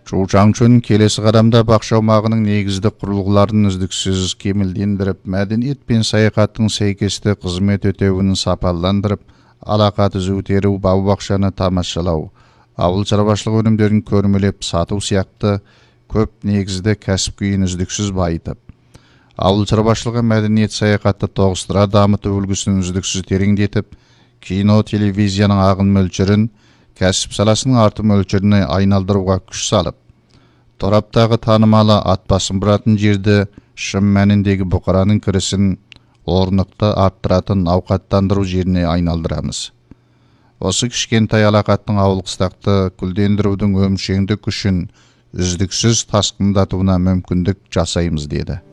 Чучаңчун келесі қадамда бақша аумағының негізді құрылғыларын үздіксіз кемелдендіріп, мәдениет пен саяхаттың сәйкесті қызмет өтеуін сапаландырып, алақа түзу, теру, бау-бақшаны тамашалау, ауыл шаруашылық өнімдерін көрмелеп сату сияқты көп негізді кәсіп күйін үздіксіз байытып, ауыл шаруашылығы мәдениет саяхатты тоғыстыра дамыту үлгісін үздіксіз тереңдетіп, кино, телевизияның ағын мөлшерін кәсіп саласының арты мөлшеріне айналдыруға күш салып, тораптағы танымалы ат басын бұратын жерді шын мәніндегі бұқараның кірісін орнықты арттыратын ауқаттандыру жеріне айналдырамыз. Осы кішкентай алақаттың ауыл қыстақты гүлдендірудің өмшеңді күшін үздіксіз тасқындатуына мүмкіндік жасаймыз, деді.